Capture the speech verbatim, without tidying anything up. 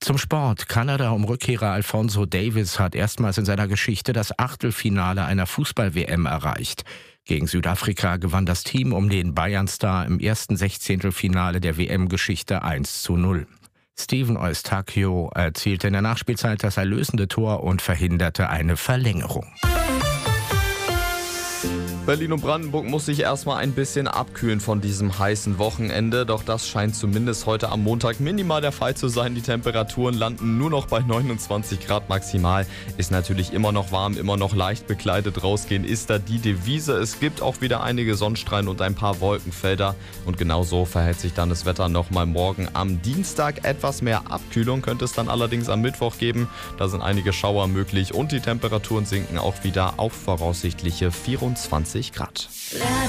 Zum Sport. Kanada um Rückkehrer Alphonso Davies hat erstmals in seiner Geschichte das Achtelfinale einer Fußball-W M erreicht. Gegen Südafrika gewann das Team um den Bayern-Star im ersten Sechzehntelfinale der W M-Geschichte eins zu null. Steven Eustáquio erzielte in der Nachspielzeit das erlösende Tor und verhinderte eine Verlängerung. Berlin und Brandenburg muss sich erstmal ein bisschen abkühlen von diesem heißen Wochenende, doch das scheint zumindest heute am Montag minimal der Fall zu sein. Die Temperaturen landen nur noch bei neunundzwanzig Grad maximal. Ist natürlich immer noch warm, immer noch leicht bekleidet. Rausgehen ist da die Devise. Es gibt auch wieder einige Sonnenstrahlen und ein paar Wolkenfelder. Und genauso verhält sich dann das Wetter nochmal morgen am Dienstag. Etwas mehr Abkühlung könnte es dann allerdings am Mittwoch geben. Da sind einige Schauer möglich und die Temperaturen sinken auch wieder auf voraussichtliche vierundzwanzig Grad.